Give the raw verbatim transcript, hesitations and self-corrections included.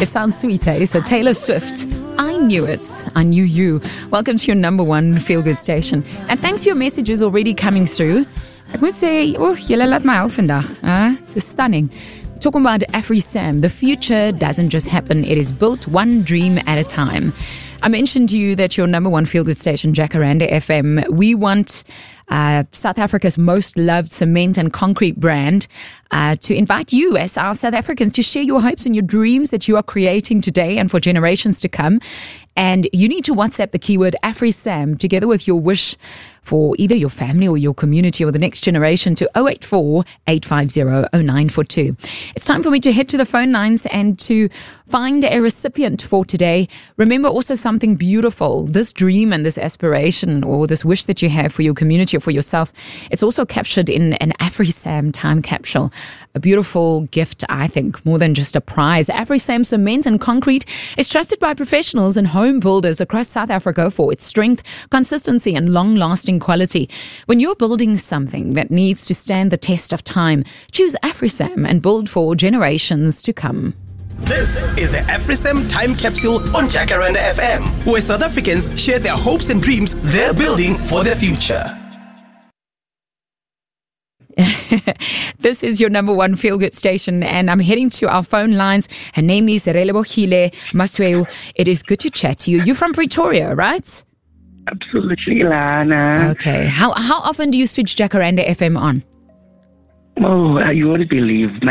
It sounds sweet, eh? So Taylor Swift, I Knew It, I Knew You. Welcome to your number one feel-good station. And thanks for your messages already coming through. Ek moet sê, oh, julle laat my hou vandag. Huh? This is stunning. Talking about AfriSam, the future doesn't just happen, it is built one dream at a time. I mentioned to you that your number one feel-good station, Jacaranda F M, we want uh, South Africa's most loved cement and concrete brand uh, to invite you as our South Africans to share your hopes and your dreams that you are creating today and for generations to come. And you need to WhatsApp the keyword AfriSam together with your wish for either your family or your community or the next generation to oh eight four, eight five zero, oh nine four two. It's time for me to head to the phone lines and to find a recipient for today. Remember also something beautiful. This dream and this aspiration or this wish that you have for your community or for yourself, it's also captured in an AfriSam time capsule. A beautiful gift, I think, more than just a prize. AfriSam Cement and Concrete is trusted by professionals and home builders across South Africa for its strength, consistency and long-lasting quality. When you're building something that needs to stand the test of time, choose AfriSam and build for generations to come. This is the AfriSam Time Capsule on Jacaranda F M, where South Africans share their hopes and dreams they're building for the future. This is your number one feel-good station, and I'm heading to our phone lines. Her name is Relebohile Masweu. It is good to chat to you. You're from Pretoria, right? Absolutely, Lana. Okay. How how often do you switch Jacaranda F M on? Oh, you won't believe.